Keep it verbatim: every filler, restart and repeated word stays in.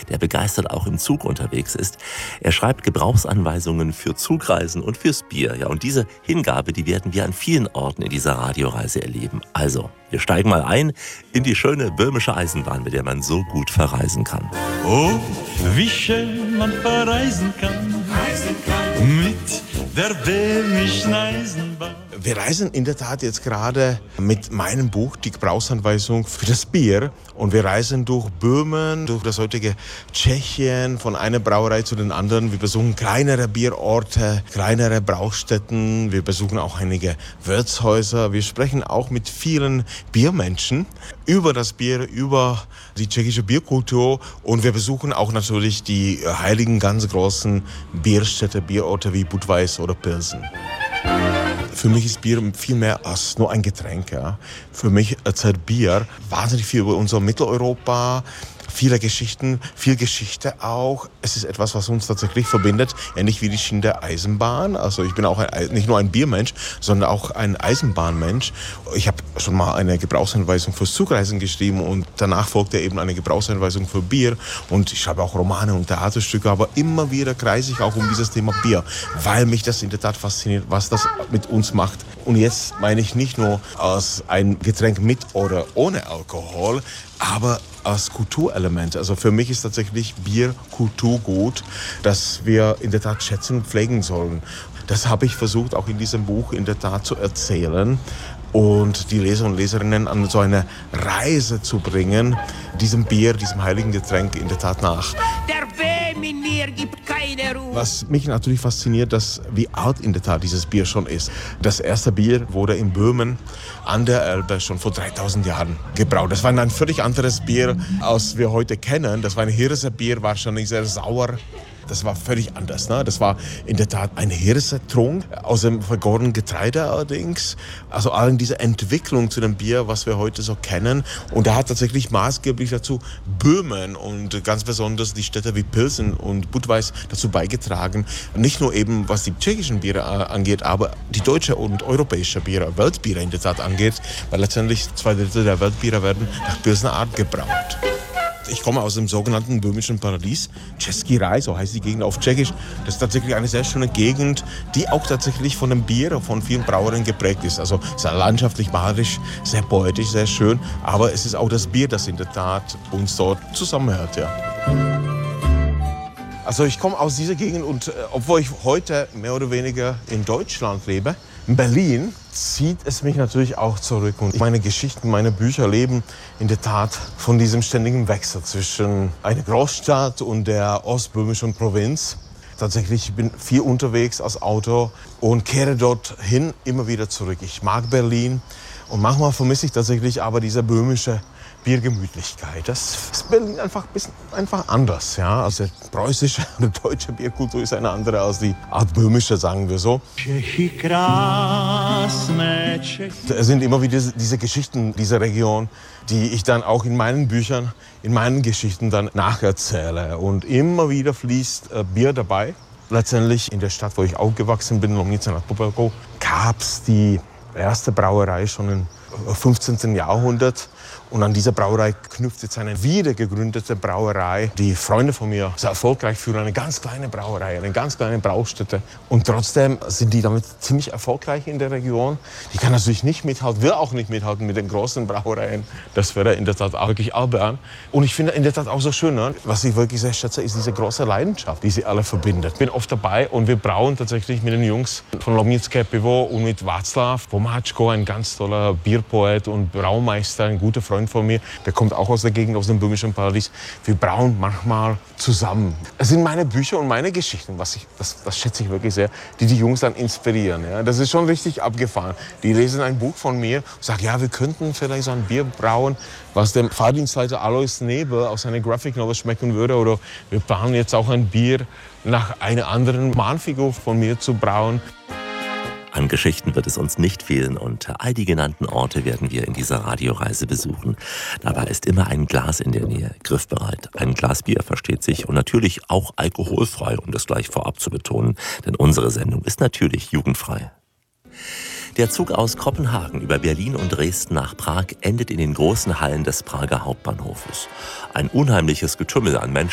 der begeistert auch im Zug unterwegs ist. Er schreibt Gebrauchsanweisungen für Zugreisen und fürs Bier. Ja, und diese Hingabe, die werden wir an vielen Orten in dieser Radioreise erleben. Also, wir steigen mal ein in die schöne böhmische Eisenbahn, mit der man so gut verreisen kann. Oh, wie schön man verreisen kann, reisen kann. Mit der böhmischen Eisenbahn. Wir reisen in der Tat jetzt gerade mit meinem Buch, die Gebrauchsanweisung für das Bier. Und wir reisen durch Böhmen, durch das heutige Tschechien, von einer Brauerei zu den anderen. Wir besuchen kleinere Bierorte, kleinere Braustätten. Wir besuchen auch einige Wirtshäuser. Wir sprechen auch mit vielen Biermenschen über das Bier, über die tschechische Bierkultur. Und wir besuchen auch natürlich die heiligen, ganz großen Bierstädte, Bierorte wie Budweis oder Pilsen. Für mich ist Bier viel mehr als nur ein Getränk. Ja. Für mich erzählt Bier wahnsinnig viel über unser Mitteleuropa, viele Geschichten, viel Geschichte auch. Es ist etwas, was uns tatsächlich verbindet, ähnlich wie die Schiene der Eisenbahn. Also ich bin auch ein, nicht nur ein Biermensch, sondern auch ein Eisenbahnmensch. Ich habe schon mal eine Gebrauchsanweisung fürs Zugreisen geschrieben und danach folgte eben eine Gebrauchsanweisung für Bier. Und ich schreibe auch Romane und Theaterstücke, aber immer wieder kreise ich auch um dieses Thema Bier, weil mich das in der Tat fasziniert, was das mit uns macht. Und jetzt meine ich nicht nur als ein Getränk mit oder ohne Alkohol, aber als Kulturelement. Also für mich ist tatsächlich Bier Kulturgut, das wir in der Tat schätzen und pflegen sollen. Das habe ich versucht, auch in diesem Buch in der Tat zu erzählen und die Leser und Leserinnen an so eine Reise zu bringen, diesem Bier, diesem heiligen Getränk in der Tat nach. Der Böhm in mir gibt keine Ruhe. Was mich natürlich fasziniert, dass wie alt in der Tat dieses Bier schon ist. Das erste Bier wurde in Böhmen an der Elbe schon vor dreitausend Jahren gebraut. Das war ein völlig anderes Bier, als wir heute kennen. Das war ein Hirsebier, wahrscheinlich sehr sauer. Das war völlig anders. Ne? Das war in der Tat ein Hirsetrunk aus dem vergorenen Getreide allerdings. Also allen diese Entwicklung zu dem Bier, was wir heute so kennen. Und da hat tatsächlich maßgeblich dazu Böhmen und ganz besonders die Städte wie Pilsen und Budweis dazu beigetragen. Nicht nur eben, was die tschechischen Biere angeht, aber die deutsche und europäische Biere, Weltbiere in der Tat angeht. Weil letztendlich zwei Drittel der Weltbiere werden nach Pilsener Art gebraut. Ich komme aus dem sogenannten böhmischen Paradies, Český Raj, so heißt die Gegend auf Tschechisch. Das ist tatsächlich eine sehr schöne Gegend, die auch tatsächlich von dem Bier, von vielen Brauereien geprägt ist. Also sehr landschaftlich, malerisch, sehr poetisch, sehr schön. Aber es ist auch das Bier, das in der Tat uns dort zusammenhält. Ja. Also ich komme aus dieser Gegend und äh, obwohl ich heute mehr oder weniger in Deutschland lebe, in Berlin, zieht es mich natürlich auch zurück. Und meine Geschichten, meine Bücher leben in der Tat von diesem ständigen Wechsel zwischen einer Großstadt und der ostböhmischen Provinz. Tatsächlich bin ich viel unterwegs als Autor und kehre dorthin immer wieder zurück. Ich mag Berlin und manchmal vermisse ich tatsächlich aber diese böhmische Biergemütlichkeit. Das ist Berlin einfach ein bisschen einfach anders. Ja? Also die preußische oder deutsche Bierkultur ist eine andere als die altböhmische, sagen wir so. Es sind immer wieder diese Geschichten dieser Region, die ich dann auch in meinen Büchern, in meinen Geschichten dann nacherzähle. Und immer wieder fließt äh, Bier dabei. Letztendlich in der Stadt, wo ich aufgewachsen bin, Lomnice nad Popelkou, gab es die erste Brauerei schon im fünfzehnten Jahrhundert. Und an dieser Brauerei knüpft jetzt eine wieder gegründete Brauerei. Die Freunde von mir sehr erfolgreich führen eine ganz kleine Brauerei, eine ganz kleine Braustätte. Und trotzdem sind die damit ziemlich erfolgreich in der Region. Die kann natürlich nicht mithalten, will auch nicht mithalten mit den großen Brauereien. Das wäre in der Tat auch wirklich albern. Und ich finde in der Tat auch so schön, ne? Was ich wirklich sehr schätze, ist diese große Leidenschaft, die sie alle verbindet. Ich bin oft dabei und wir brauen tatsächlich mit den Jungs von Lomnické Pivo und mit Václav Vomáčko, ein ganz toller Bierpoet und Braumeister, ein guter Freund von mir, der kommt auch aus der Gegend, aus dem böhmischen Paradies. Wir brauen manchmal zusammen. Es sind meine Bücher und meine Geschichten, was ich, das, das schätze ich wirklich sehr, die die Jungs dann inspirieren. Ja. Das ist schon richtig abgefahren. Die lesen ein Buch von mir und sagen, ja, wir könnten vielleicht so ein Bier brauen, was dem Fahrdienstleiter Alois Nebel aus seiner Graphic Novel schmecken würde. Oder wir planen jetzt auch ein Bier nach einer anderen Mahnfigur von mir zu brauen. An Geschichten wird es uns nicht fehlen und all die genannten Orte werden wir in dieser Radioreise besuchen. Dabei ist immer ein Glas in der Nähe, griffbereit. Ein Glas Bier versteht sich und natürlich auch alkoholfrei, um das gleich vorab zu betonen, denn unsere Sendung ist natürlich jugendfrei. Der Zug aus Kopenhagen über Berlin und Dresden nach Prag endet in den großen Hallen des Prager Hauptbahnhofes. Ein unheimliches Getümmel an Menschen